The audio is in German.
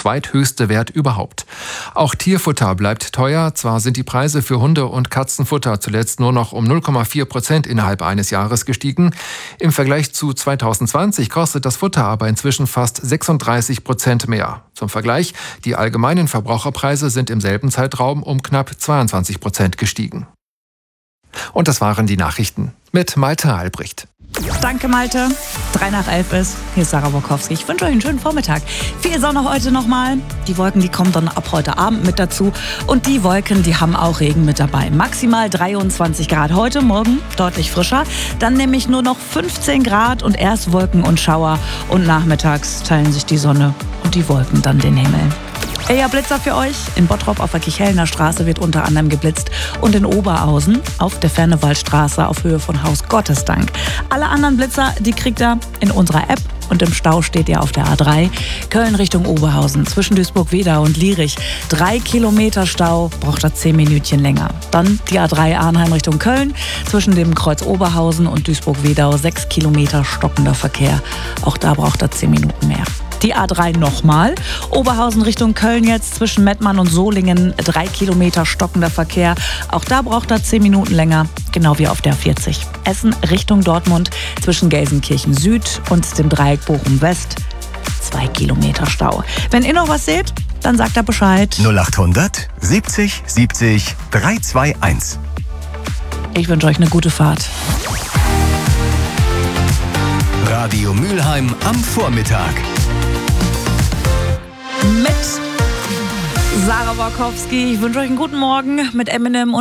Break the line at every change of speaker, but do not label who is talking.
zweithöchste Wert überhaupt. Auch Tierfutter bleibt teuer. Zwar sind die Preise für Hunde- und Katzenfutter zuletzt nur noch um 0,4% innerhalb eines Jahres gestiegen. Im Vergleich zu 2020 kostet das Futter aber inzwischen fast 36% mehr. Zum Vergleich, die allgemeinen Verbraucherpreise sind im selben Zeitraum um knapp 22% gestiegen. Und das waren die Nachrichten mit Malte Albrecht.
Danke, Malte. 11:03 ist. Hier ist Sarah Borkowski. Ich wünsche euch einen schönen Vormittag. Viel Sonne heute nochmal. Die Wolken, die kommen dann ab heute Abend mit dazu. Und die Wolken, die haben auch Regen mit dabei. Maximal 23 Grad heute, morgen deutlich frischer. Dann nämlich nur noch 15 Grad und erst Wolken und Schauer. Und nachmittags teilen sich die Sonne und die Wolken dann den Himmel. Ja, Blitzer für euch. In Bottrop auf der Kichelner Straße wird unter anderem geblitzt und in Oberhausen auf der Fernewaldstraße auf Höhe von Haus Gottesdank. Alle anderen Blitzer, die kriegt ihr in unserer App und im Stau steht ihr auf der A3. Köln Richtung Oberhausen zwischen Duisburg-Wedau und Lierich. 3 Kilometer Stau, braucht er 10 Minütchen länger. Dann die A3 Arnheim Richtung Köln zwischen dem Kreuz Oberhausen und Duisburg-Wedau. 6 Kilometer stockender Verkehr. Auch da braucht er 10 Minuten mehr. Die A3 nochmal. Oberhausen Richtung Köln jetzt zwischen Mettmann und Solingen. 3 Kilometer stockender Verkehr. Auch da braucht er 10 Minuten länger. Genau wie auf der 40. Essen Richtung Dortmund zwischen Gelsenkirchen Süd und dem Dreieck Bochum West. 2 Kilometer Stau. Wenn ihr noch was seht, dann sagt er Bescheid.
0800 70 70 321.
Ich wünsche euch eine gute Fahrt.
Radio Mülheim am Vormittag.
Mit Sarah Borkowski. Ich wünsche euch einen guten Morgen mit Eminem und